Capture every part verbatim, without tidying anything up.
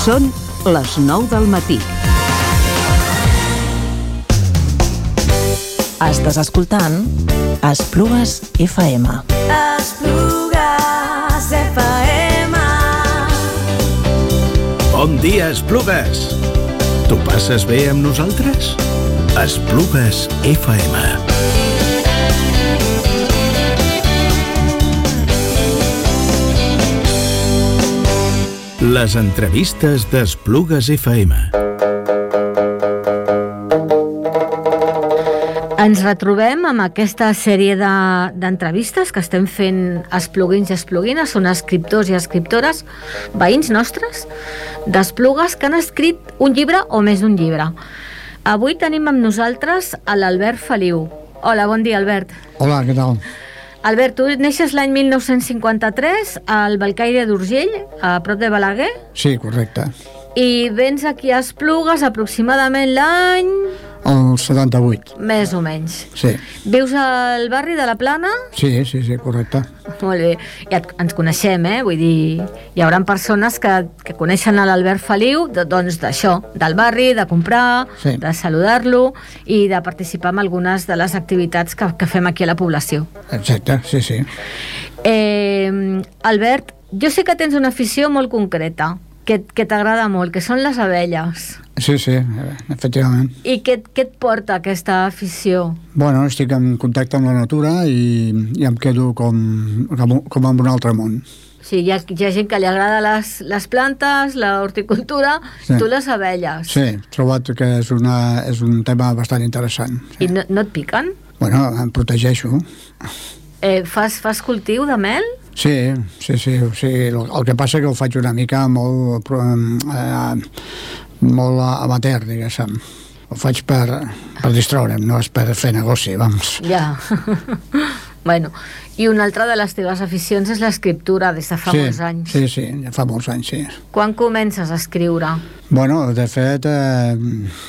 Són les nou del matí. Estàs escoltant Esplugues F M. Esplugues F M. Bon dia, Esplugues! T'ho passes bé amb nosaltres? Esplugues F M. Les entrevistes d'Esplugues F M. Ens retrobem amb aquesta sèrie de, d'entrevistes que estem fent espluguins i espluguines. Són escriptors i escriptores, veïns nostres, d'Esplugues, que han escrit un llibre o més d'un llibre. Avui tenim amb nosaltres a l'Albert Feliu. Hola, bon dia, Albert. Hola, què tal? Albert, tu neixes l'any mil nou-cents cinquanta-tres al Bellcaire d'Urgell, a prop de Balaguer. Sí, correcte. I vens aquí a Esplugues aproximadament l'any... El setanta-vuit. Més o menys. Sí. Vius al barri de la Plana? Sí, sí, sí, correcte. Molt bé. Ja et, ens coneixem, eh? Vull dir, hi haurà persones que, que coneixen a l'Albert Feliu, de, doncs d'això, del barri, de comprar, sí, de saludar-lo i de participar en algunes de les activitats que, que fem aquí a la població. Exacte, sí, sí. Eh, Albert, jo sé que tens una afició molt concreta, que, que t'agrada molt, que són les abelles. Sí, sí, efectivament. I què, què et porta aquesta afició? Bueno, estic en contacte amb la natura i, i em quedo com, com, com en un altre món. Sí, hi ha, hi ha gent que li agrada les, les plantes, la horticultura, sí, tu les abelles. Sí, he trobat que és, una, és un tema bastant interessant. Sí. I no, no et piquen? Bueno, em protegeixo. Eh, fas, fas cultiu de mel? Sí, sí, sí, sí. El, el que passa que ho faig una mica molt... Eh, molt amateur, diguéssim. Ho faig per, per distraure'm, no és per fer negoci, vamos. Ja. Bueno, i una altra de les teves aficions és l'escriptura, des de fa sí, molts anys. Sí, sí, ja fa molts anys, sí. Quan comences a escriure? Bueno, de fet, eh,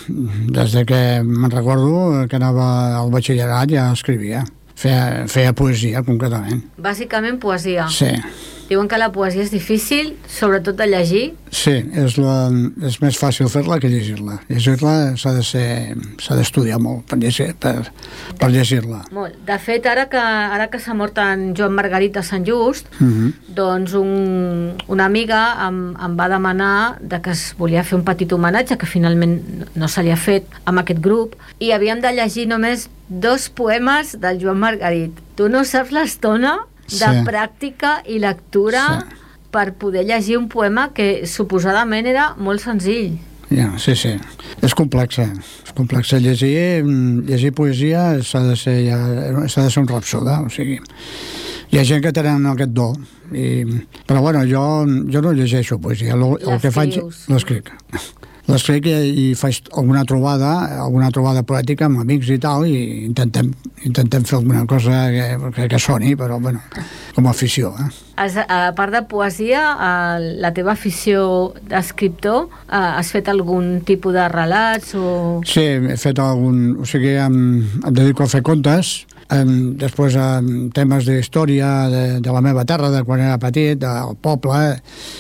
des de que me'n recordo que anava al batxillerat ja escrivia. Feia, feia poesia, concretament. Bàsicament poesia? Sí. Diuen que la poesia és difícil, sobretot de llegir. Sí, és, la, és més fàcil fer-la que llegir-la. Llegir-la s'ha de ser, s'ha d'estudiar molt per, llegir, per, per llegir-la. Molt. De fet, ara que, ara que s'ha mort en Joan Margarit de Sant Just, uh-huh, doncs un, una amiga em, em va demanar de que es volia fer un petit homenatge, que finalment no se li ha fet amb aquest grup, i havíem de llegir només dos poemes del Joan Margarit. Tu no saps l'estona de sí, pràctica i lectura, sí, per poder llegir un poema que suposadament era molt senzill. Ja, sí, sí. És complexa. És complexa. Llegir, llegir poesia s'ha de ser, ja, s'ha de ser un rapsoda, o sigui... Hi ha gent que tenen aquest do, i, però bueno, jo, jo no llegeixo poesia. El, el que faig, l'escric. L'escric i, i faig alguna trobada, alguna trobada poètica amb amics i tal, i intentem, intentem fer alguna cosa que, que, que soni, però bueno, com a afició. Eh? Has, a part de poesia, la teva afició d'escriptor, has fet algun tipus de relats? O... Sí, he fet algun... O sigui, em, em dedico a fer contes, em, després em, temes d'història de, de la meva terra, de quan era petit, del poble...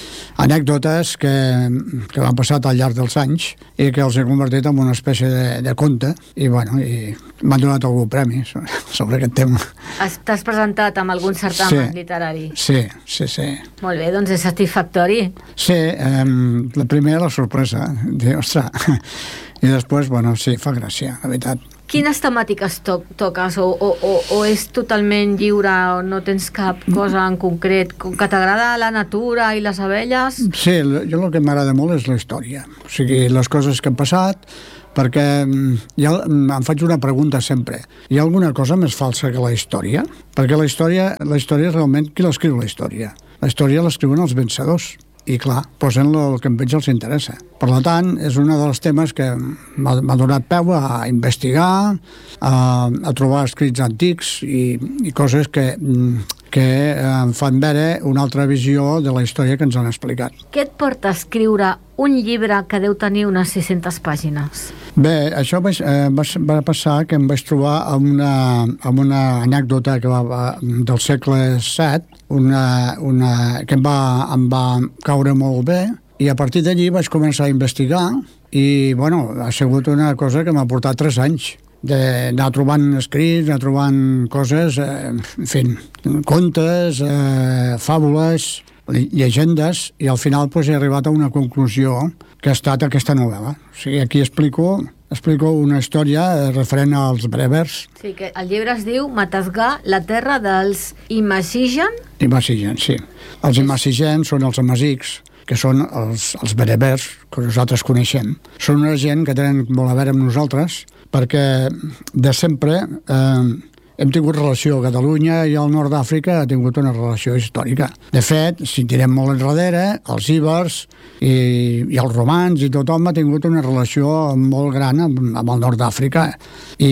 anècdotes que, que m'han passat al llarg dels anys i que els he convertit en una espècie de, de conte i, bueno, i m'han donat algun premi sobre, sobre aquest tema. Has, t'has presentat amb algun certamen sí, literari? Sí, sí, sí. Molt bé, doncs és satisfactori. Sí, eh, la primera la sorpresa, de, ostres, i després, bueno, sí, fa gràcia, la veritat. Quines temàtiques to toques o, o, o, o és totalment lliure o no tens cap cosa en concret? Com que t'agrada la natura i les abelles? Sí, jo el que m'agrada molt és la història. O sigui, les coses que han passat, perquè ja em faig una pregunta sempre. Hi ha alguna cosa més falsa que la història? Perquè la història, la història és realment... Qui l'escriu, la història? La història l'escriuen els vencedors. I clar, posen el que a ells els interessa. Per tant, és un dels temes que m'ha donat peu a investigar, a, a trobar escrits antics i, i coses que, que em fan veure una altra visió de la història que ens han explicat. Què et porta a escriure un llibre que deu tenir unes sis-centes pàgines? Bé, això vaig, eh, va, va passar que em vaig trobar amb una, amb una anècdota que va, va, del segle set, una, una, que em va, em va caure molt bé, i a partir d'allí vaig començar a investigar i, bueno, ha sigut una cosa que m'ha portat tres anys d'anar trobant escrits, anar trobant coses, eh, en fi, contes, eh, fàbules, llegendes, i al final pues, he arribat a una conclusió que ha estat aquesta novel·la. O sigui, aquí explico, explico una història referent als brèvers. Sí, que el llibre es diu Matasgar, la terra dels Imasigen. Imasigen, sí. Els Imasigen són els amazics, que són els, els berebers que nosaltres coneixem. Són una gent que tenen molt a veure amb nosaltres perquè de sempre eh, hem tingut relació. Catalunya i el nord d'Àfrica ha tingut una relació històrica. De fet, si tirem molt enrere, els ibers i, i els romans i tothom ha tingut una relació molt gran amb, amb el nord d'Àfrica. I,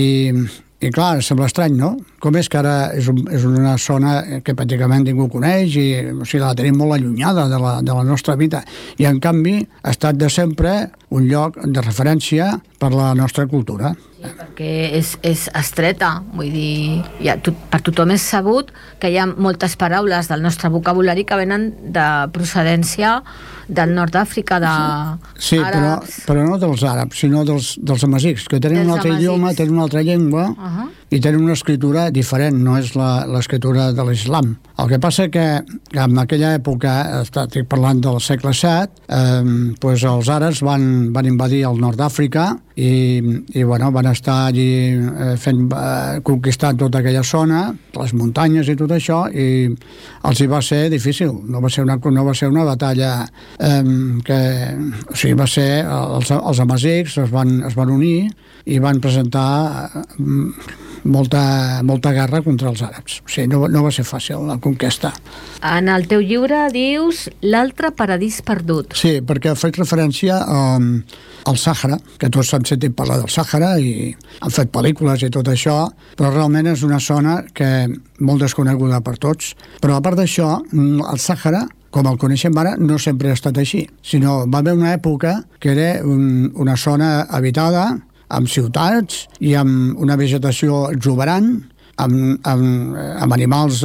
i clar, sembla estrany, no? Com és que ara és, un, és una zona que pràcticament ningú coneix i o sigui, la tenim molt allunyada de la, de la nostra vida. I en canvi ha estat de sempre un lloc de referència per la nostra cultura. Sí, perquè és, és estreta, vull dir, ja, to, per tothom és sabut que hi ha moltes paraules del nostre vocabulari que venen de procedència del nord d'Àfrica, de sí, però, però no dels àrabs, sinó dels, dels amazics, que tenen dels un altre amazics. Idioma, tenen una altra llengua uh-huh. i tenen una escritura diferent, no és l'escriptura de l'islam. El que passa que en aquella època, estic parlant del segle set, eh, doncs els àrabs van, van invadir el nord d'Àfrica i, i bueno, van estar allí eh, fent, eh, conquistant tota aquella zona, les muntanyes i tot això, i els hi va ser difícil. No va ser una, no va ser una batalla eh, que... O sigui, va ser... Els, els amazics es van, es van unir i van presentar eh, molta, molta guerra contra els àrabs. O sigui, no, no va ser fàcil la conquesta. En el teu llibre dius l'altre paradís perdut. Sí, perquè faig referència um, al Sàhara, que tots hem sentit parlar del Sàhara i han fet pel·lícules i tot això, però realment és una zona que molt desconeguda per tots. Però a part d'això, el Sàhara, com el coneixem ara, no sempre ha estat així, sinó va haver una època que era un, una zona habitada amb ciutats i amb una vegetació exuberant, amb, amb, amb animals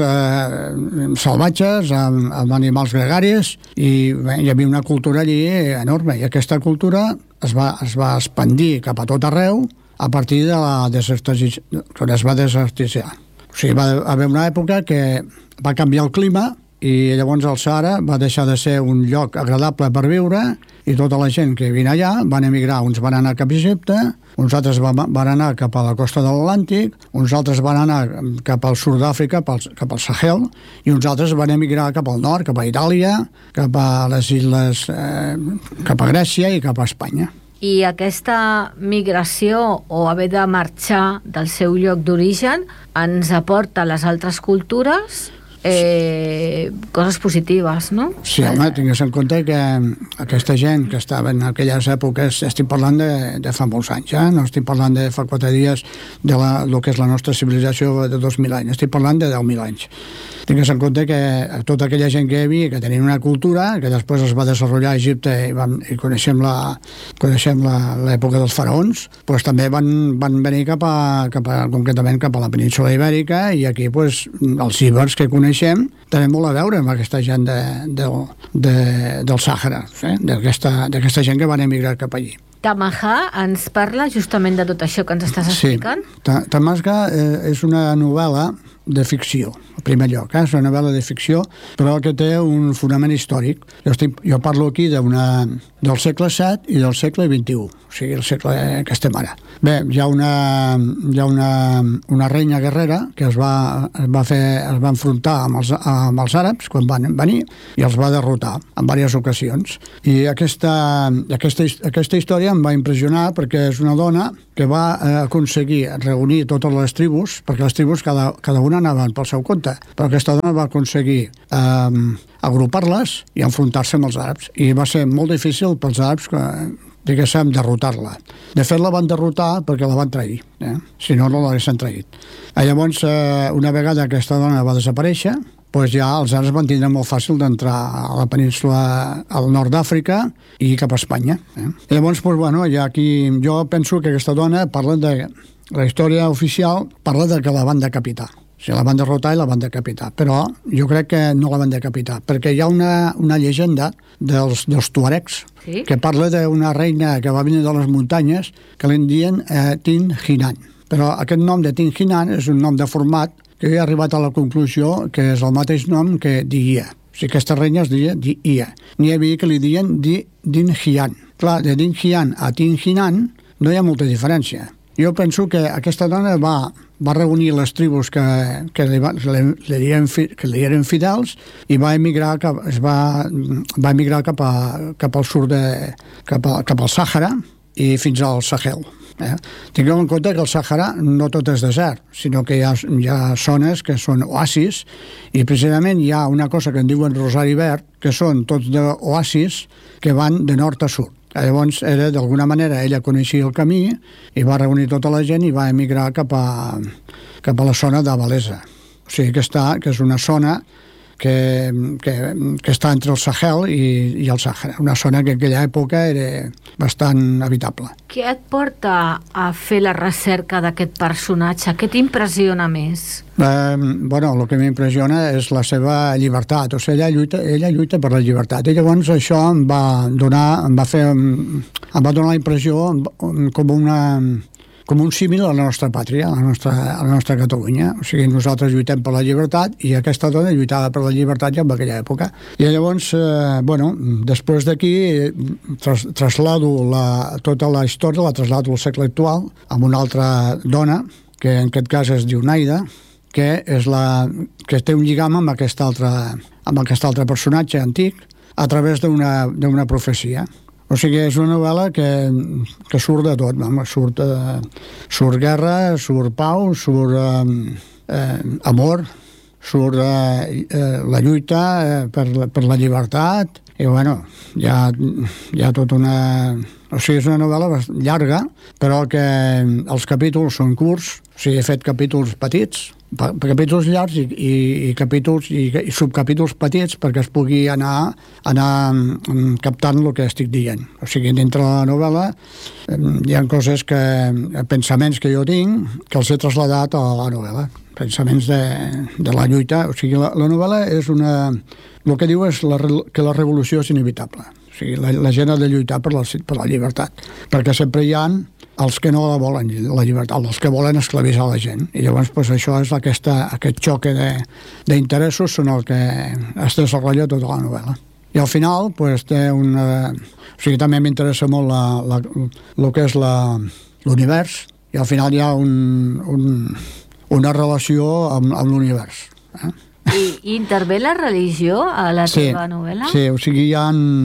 eh, salvatges, amb, amb animals gregaris, i bé, hi havia una cultura allí enorme, i aquesta cultura es va, es va expandir cap a tot arreu a partir de la desertització, quan es va desertitzar. O sigui, va haver una època que va canviar el clima i llavors el Sàhara va deixar de ser un lloc agradable per viure i tota la gent que vine allà van emigrar. Uns van anar cap a Egipte, uns altres van, van anar cap a la costa de l'Atlàntic, uns altres van anar cap al sud d'Àfrica, cap al Sahel, i uns altres van emigrar cap al nord, cap a Itàlia, cap a les illes, eh, cap a Grècia i cap a Espanya. I aquesta migració o haver de marxar del seu lloc d'origen ens aporta a les altres cultures Eh, coses positives, no? Sí, home, tingues en compte que aquesta gent que estava en aquelles èpoques, estic parlant de, de fa molts anys, eh? No estic parlant de fa quatre dies de la, el que és la nostra civilització de dos mil anys, estic parlant de deu mil anys. Tingues en compte que tota aquella gent que hi havia, que tenien una cultura, que després es va desenvolupar a Egipte i, vam, i coneixem la coneixem l'època dels faraons, doncs també van, van venir cap a, cap a, concretament cap a la península Ibèrica, i aquí doncs, els ibers que coneixem tenen molt a veure amb aquesta gent de, de, de, del Sàhara, eh? d'aquesta gent que van emigrar cap allí. Tamaha ens parla justament de tot això que ens estàs explicant? Sí, Tamaha eh, és una novel·la de ficció, en primer lloc, eh? És una novel·la de ficció, però que té un fonament històric. Jo, estic, jo parlo aquí d'una, del segle set i del segle vint-i-u, o sigui, el segle que estem ara. Bé, hi ha una, hi ha una, una reina guerrera que es va, es va, fer, es va enfrontar amb els, amb els àrabs quan van venir i els va derrotar en diverses ocasions. I aquesta, aquesta, aquesta història em va impressionar perquè és una dona que va aconseguir reunir totes les tribus, perquè les tribus cada, cada una anaven pel seu compte, però aquesta dona va aconseguir eh, agrupar-les i enfrontar-se amb els àrabs. I va ser molt difícil pels àrabs que, diguéssim, derrotar-la. De fet, la van derrotar perquè la van trair, eh? Si no, no l'haguessin traït. I llavors, eh, una vegada aquesta dona va desaparèixer, doncs ja els àrabs van tindre molt fàcil d'entrar a la península al nord d'Àfrica i cap a Espanya. Eh? I llavors, doncs, bueno, ja aquí, jo penso que aquesta dona parla de... La història oficial parla de que la van decapitar. O sigui, la van derrotar i la van decapitar. Però jo crec que no la van decapitar, perquè hi ha una, una llegenda dels, dels tuaregs, sí? Que parla d'una reina que va venir de les muntanyes que li diuen eh, Tin Hinan. Però aquest nom de Tin Hinan és un nom de format que he arribat a la conclusió que és el mateix nom que Dia. O sigui, aquesta reina es deia Dia. N'hi havia que li diuen Di, Din Hian. Clar, de Din Hian a Tin Hinan no hi ha molta diferència. Jo penso que aquesta dona va, va reunir les tribus que, que, li, va, li, li eren, que li eren fidels i va emigrar cap, es va, va emigrar cap, a, cap al sud de, cap, a, cap al Sàhara i fins al Sahel. Eh? Tingueu en compte que el Sàhara no tot és desert, sinó que hi ha, hi ha zones que són oasis i precisament hi ha una cosa que en diuen Rosari Verd, que són tots d'oasis que van de nord a sud. Llavors, era, d'alguna manera, ella coneixia el camí i va reunir tota la gent i va emigrar cap a, cap a la zona de Balesa. O sigui que, està, que és una zona que, que, que està entre el Sahel i, i el Sàhara, una zona que en aquella època era bastant habitable. Què et porta a fer la recerca d'aquest personatge? Què t'impressiona més? Eh, bueno, el que m'impressiona és la seva llibertat, o sigui, ella lluita, ella lluita per la llibertat, i llavors això em va donar, em va fer, em va donar la impressió com una com un símil a la nostra pàtria, a la nostra, a la nostra Catalunya. O sigui, nosaltres lluitem per la llibertat i aquesta dona lluitava per la llibertat ja en aquella època. I llavors, eh, bueno, després d'aquí tras, traslado la, tota la història, la traslado al segle actual amb una altra dona, que en aquest cas es diu Naida, que és la que té un lligam amb aquest altre, amb aquest altre personatge antic a través d'una d'una profecia. O sigui, és una novel·la que, que surt de tot, home. Surt, eh, surt guerra, surt pau, surt eh, eh, amor, surt eh, eh, la lluita eh, per, per la llibertat, i bueno, hi ha, hi ha tota una... O sigui, és una novel·la llarga, però que els capítols són curts, o sigui, he fet capítols petits, capítols llargs i, i, i capítols i, i subcapítols petits perquè es pugui anar, anar captant el que estic dient. O sigui, dintre la novel·la hi ha coses que, pensaments que jo tinc que els he traslladat a la novel·la, pensaments de, de la lluita. O sigui, la, la novel·la és una... El que diu és la, que la revolució és inevitable. O sigui, la, la gent ha de lluitar per la, per la llibertat, perquè sempre hi ha els que no la volen, la llibertat, els que volen esclavitzar la gent. I llavors pues, això és aquesta, aquest xoque d'interessos són el que es desenvolupa tota la novel·la. I al final pues, té una... O sigui, també m'interessa molt la, la, el que és l'univers, i al final hi ha un, un, una relació amb, amb l'univers. Eh? I, I intervé la religió a la sí, teva novel·la? Sí, o sigui, hi ha...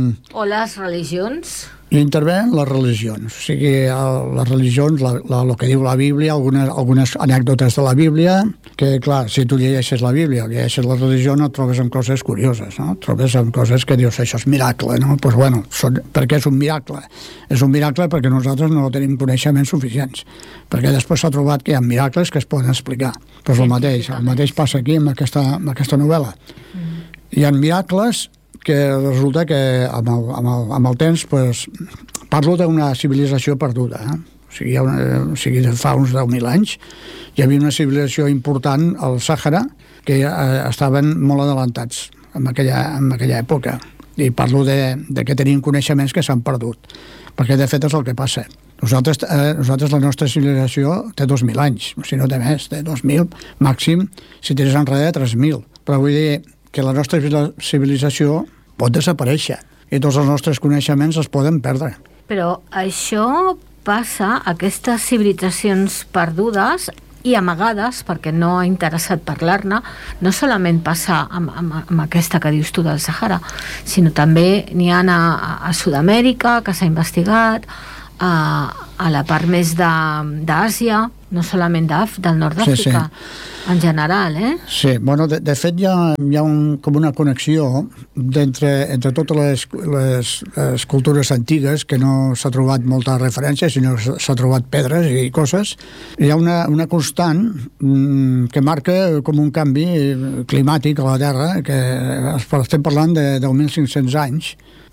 O les religions? I intervenen les religions, o sigui, les religions, la, la, el que diu la Bíblia, algunes, algunes anècdotes de la Bíblia, que, clar, si tu llegeixes la Bíblia, llegeixes la religió, no et trobes amb coses curioses, no? Et trobes amb coses que dius, això és miracle, no? Doncs, pues, bueno, són, per què és un miracle? És un miracle perquè nosaltres no tenim coneixements suficients, perquè després s'ha trobat que hi ha miracles que es poden explicar. Doncs pues el mateix, el mateix passa aquí amb aquesta, amb aquesta novel·la. Mm. Hi ha miracles que resulta que amb el, amb el, amb el temps pues, parlo d'una civilització perduda. Eh? O sigui, hi ha una, o sigui, fa uns deu mil anys hi havia una civilització important al Sàhara que eh, estaven molt adelantats en aquella, en aquella època. I parlo de, de que tenien coneixements que s'han perdut, perquè de fet és el que passa. Nosaltres, eh, nosaltres la nostra civilització té dos mil anys, si no té més, té dos mil, màxim, si tens enrere tres mil. Però vull dir que la nostra civilització pot desaparèixer i tots els nostres coneixements es poden perdre. Però això passa, aquestes civilitzacions perdudes i amagades, perquè no ha interessat parlar-ne, no solament passa amb, amb, amb aquesta que dius tu del Sàhara, sinó també n'hi ha a, a Sud-amèrica, que s'ha investigat, a, a la part més d'Àsia, no solament d'Af, del nord d'Àfrica, sí, sí. En general, eh? Sí, bueno, de, de fet hi ha, hi ha un, com una connexió entre, entre totes les, les, les cultures antigues, que no s'ha trobat molta referència, sinó que s'ha trobat pedres i coses. Hi ha una, una constant mmm, que marca com un canvi climàtic a la Terra, que estem parlant de deu mil cinc-cents anys,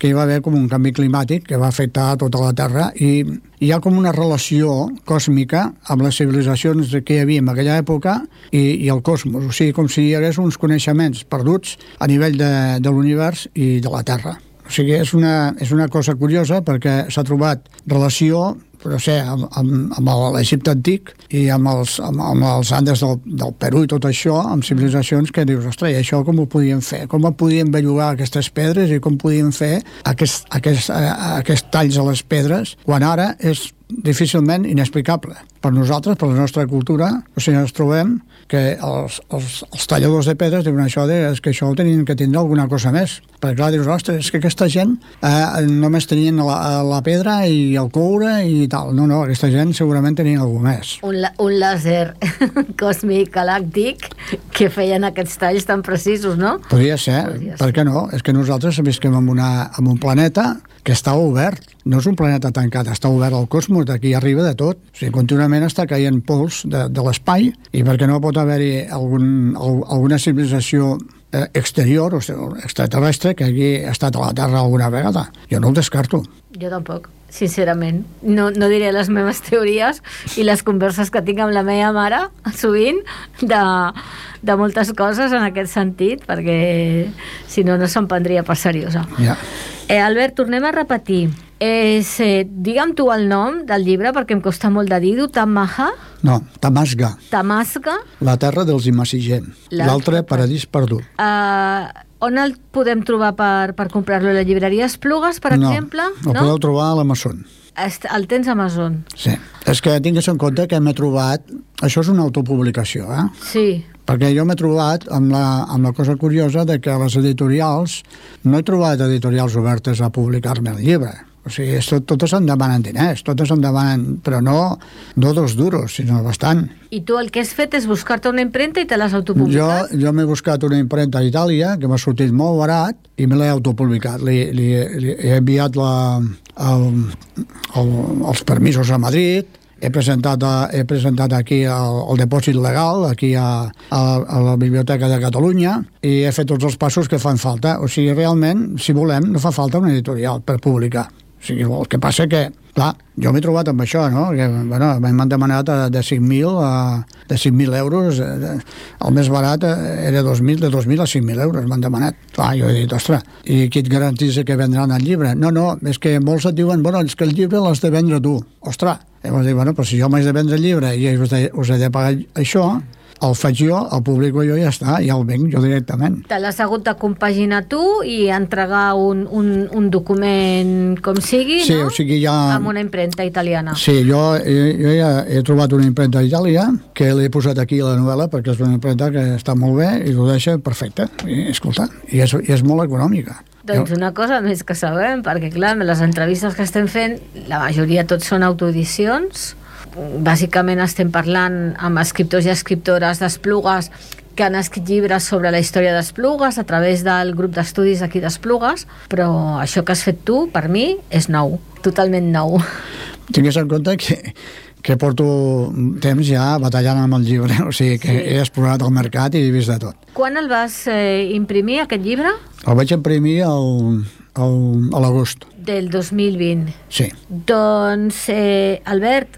que hi va haver com un canvi climàtic que va afectar tota la Terra i hi ha com una relació còsmica amb les civilitzacions que hi havia en aquella època i, i el cosmos, o sigui, com si hi hagués uns coneixements perduts a nivell de, de l'univers i de la Terra. O sigui, és una, és una cosa curiosa perquè s'ha trobat relació, però sé, amb, amb, amb l'Egipte antic i amb els, amb, amb els Andes del, del Perú i tot això, amb civilitzacions que dius, ostres, i això com ho podien fer? Com podien bellugar aquestes pedres i com podien fer aquest, aquest, aquests talls a les pedres quan ara és difícilment inexplicable. Per nosaltres, per la nostra cultura, o sigui, ens trobem que els, els, els talladors de pedres diuen això, de, és que això ho tenien que tindre alguna cosa més. Perquè clar, dius, ostres, és que aquesta gent eh, només tenien la, la pedra i el coure i tal. No, no, aquesta gent segurament tenien alguna més. Un, la, un làser còsmic galàctic que feien aquests talls tan precisos, no? Podria ser, Podria per ser. què no? És que nosaltres visquem en, una, en un planeta que està obert. No és un planeta tancat, està obert al cosmos, d'aquí arriba de tot. O sigui, contínuament està caient pols de, de l'espai i per què no pot haver-hi algun, alguna civilització exterior, o sigui, extraterrestre, que hagi estat a la Terra alguna vegada. Jo no ho descarto. Jo tampoc, sincerament. No, no diré les meves teories i les converses que tinc amb la meva mare, sovint, de, de moltes coses en aquest sentit, perquè si no, no se'n prendria per seriosa. Ja. Eh, Albert, tornem a repetir. És, eh, digue'm tu el nom del llibre, perquè em costa molt de dir-ho. Tamaha? No, Tamasga, Tamasga? la terra dels Imasigem. La- L'altre, Paradís perdut. Uh, on el podem trobar per, per comprar-lo? A la llibreria Esplugues, per no, exemple? el podeu trobar a l'Amazon. Est- El tens a Amazon? Sí. És que tingues en compte que m'he trobat... Això és una autopublicació, eh? Sí. Perquè jo m'he trobat amb la, amb la cosa curiosa de que a les editorials no he trobat editorials obertes a publicar-me el llibre. O sigui, és tot, totes em demanen diners, totes em demanen, però no, no dos duros, sinó bastant. I tu el que has fet és buscar-te una impremta i te l'has Jo, autopublicat? jo m'he buscat una impremta a Itàlia que m'ha sortit molt barat i me l'he autopublicat. Li, li, li he enviat la, el, el, els permisos a Madrid, he presentat, a, he presentat aquí el, el depòsit legal, aquí a, a, a la Biblioteca de Catalunya, i he fet tots els passos que fan falta. O sigui, realment, si volem, no fa falta una editorial per publicar. O sigui, el que passa que, clar, jo m'he trobat amb això, no? Que, bueno, m'han demanat de cinc mil a de cinc mil euros, el més barat era dos mil, de dos mil a cinc mil euros m'han demanat. Clar, jo he dit, ostres, i qui et garantís que vendran el llibre? No, no, és que molts et diuen, bueno, és que el llibre l'has de vendre tu. Ostres, llavors dic, bueno, però si jo m'haig de vendre el llibre i us he, us he de pagar això, el faig jo, el publico jo i ja està, ja el venc jo directament. Te l'has hagut de compaginar tu i entregar un, un, un document com sigui, Sí, no? o sigui, ja... Amb una impremta italiana. Sí, jo, jo ja he trobat una impremta a Itàlia que l'he posat aquí a la novel·la perquè és una impremta que està molt bé i ho deixa perfecte. I, escolta, i és, i és molt econòmica. Doncs una cosa més que sabem, perquè clar, amb les entrevistes que estem fent, la majoria tots són autoedicions. Bàsicament estem parlant amb escriptors i escriptores d'Esplugues que han escrit llibres sobre la història d'Esplugues a través del grup d'estudis aquí d'Esplugues, però això que has fet tu, per mi, és nou, totalment nou. Tingues en compte que, que porto temps ja batallant amb el llibre, o sigui que Sí. he explorat el mercat i he vist de tot. Quan el vas eh, imprimir, aquest llibre? El vaig imprimir el, el, a l'agost, Del dos mil vint. sí. Doncs, eh, Albert,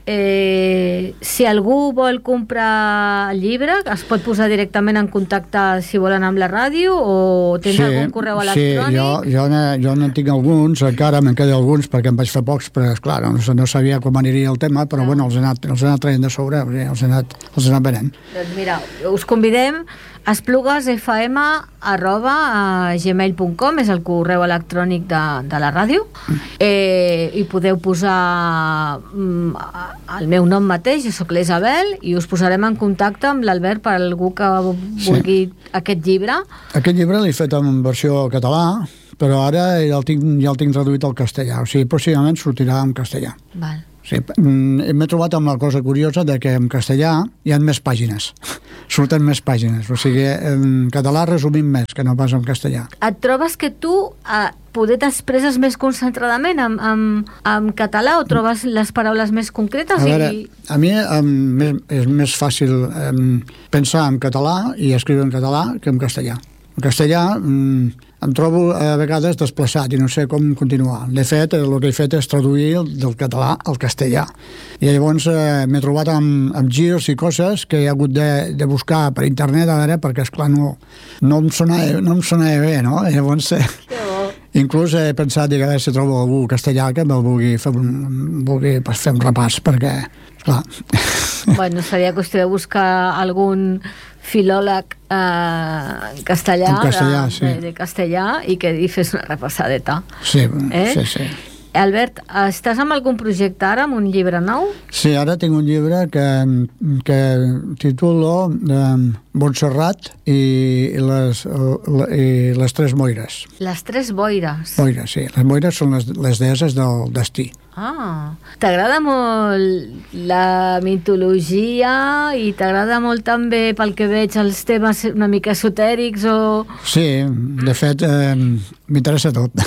eh, si algú vol comprar el llibre, es pot posar directament en contacte si volen amb la ràdio o tens sí, algun correu sí, electrònic? jo, jo, ne, jo no en tinc alguns, encara me'n queden alguns perquè em vaig fer pocs, però esclar, no, no sabia com aniria el tema, però bueno, els he anat, els he anat traient de sobre, o sigui, els he anat, els he anat venent. Doncs mira, us convidem a espluguesfm arroba gmail punt com, és el correu electrònic de, de la ràdio, eh, i podeu posar mm, el meu nom mateix, jo sóc l'Isabel, i us posarem en contacte amb l'Albert per algú que vulgui sí. aquest llibre. Aquest llibre l'he fet en versió català, però ara ja el tinc, ja el tinc traduït al castellà, o sigui, possiblement sortirà en castellà. Val. Sí, m'he trobat amb la cosa curiosa de que en castellà hi ha més pàgines, surten més pàgines, o sigui, en català resumim més que no pas en castellà. Et trobes que tu eh, poder t'expresses més concentradament en, en, en català o trobes les paraules més concretes? A veure, I... a mi em, és més fàcil em, pensar en català i escriure en català que en castellà. En castellà em, em trobo a vegades desplaçat i no sé com continuar. De fet, el que he fet és traduir del català al castellà. I llavors eh, m'he trobat amb, amb girs i coses que he hagut de, de buscar per internet, a veure, perquè, esclar, no, no, em sonava, no em sonava bé, no? I llavors... Eh, inclús he pensat que a veure si trobo algú castellà que me'l vulgui fer un, vulgui fer un repàs, perquè, clar... Bueno, seria qüestió de buscar algun filòleg eh, castellà, castellà de, sí. de, de castellà, i que hi fes una repassadeta. Sí, eh? sí, sí. Albert, estàs amb algun projecte ara, amb un llibre nou? Sí, ara tinc un llibre que, que titulo um, Montserrat i les, i les tres moires. Les tres boires. Boires, sí. Les moires són les, les deeses del destí. Ah, t'agrada molt la mitologia i t'agrada molt també, pel que veig, els temes una mica esotèrics o... Sí, de fet, eh, m'interessa tot.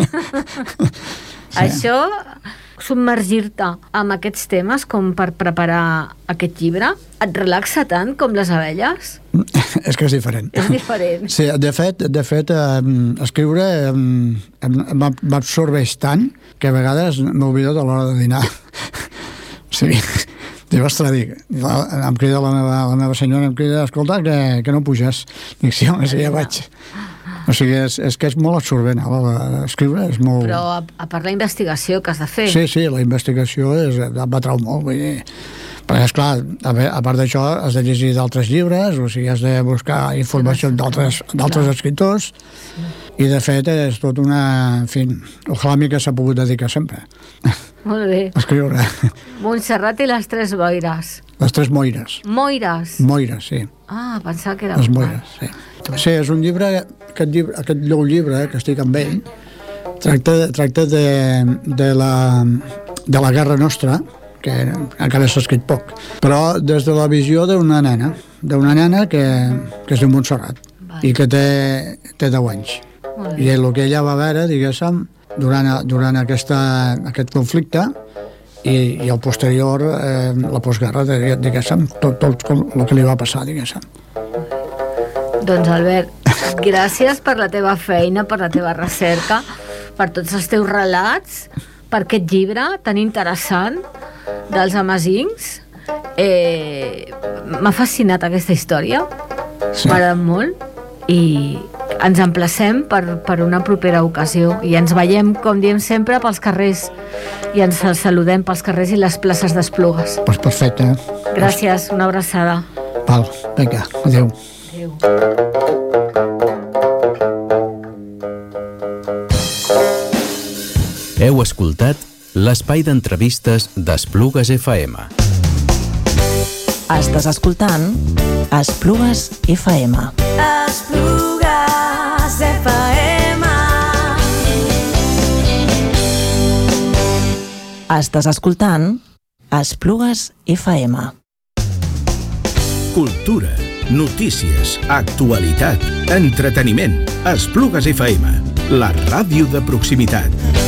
Sí. Això, submergir-te amb aquests temes com per preparar aquest llibre, et relaxa tant com les abelles? És que és diferent. És diferent. Sí, de fet, de fet eh, escriure eh, m'absorbeix tant que a vegades m'oblido de l'hora de dinar. Sí, dic, ostres, dic, em crida la meva, la meva senyora, em crida, escolta, que, que no puges. Dic, sí, home, sí, ja vaig. O sigui, és, és que és molt absorbent, escriure és molt... Però a, a part la investigació que has de fer. Sí, sí, la investigació és, em m'atrau molt, vull dir... Perquè, esclar, a, a part d'això has de llegir d'altres llibres, o sigui, has de buscar informació d'altres escriptors, sí. I de fet és tot una... En fi, ojalà mi que s'ha pogut dedicar sempre. Molt bé. A escriure. Montserrat i les tres boires. Les tres moires. Moires? Moires, sí. Ah, pensava que era... Les moires, sí. Sí, és un llibre, aquest, llibre, aquest nou llibre que estic amb ell, tracta, tracta de, de, la, de la guerra nostra, que encara s'ha escrit poc, però des de la visió d'una nena, d'una nena que, que es diu Montserrat, vale. I que té, té deu anys. I el que ella va veure, diguéssim, durant, durant aquesta, aquest conflicte i, i el posterior, eh, la postguerra, diguéssim, tot, tot el que li va passar, diguéssim. Doncs, Albert, gràcies per la teva feina, per la teva recerca, per tots els teus relats, per aquest llibre tan interessant dels amazings. Eh, m'ha fascinat aquesta història, sí. M'ha agradat molt, i ens emplacem per, per una propera ocasió i ens veiem, com diem sempre, pels carrers i ens saludem pels carrers i les places d'Esplugues. Pues perfecte. Gràcies, una abraçada. Val, vinga, adéu. Adéu. Heu escoltat l'espai d'entrevistes d'Esplugues F M. Estàs escoltant Esplugues F M. Esplugues F M. Estàs escoltant Esplugues F M. Cultura, notícies, actualitat, entreteniment. Esplugues F M, la ràdio de proximitat.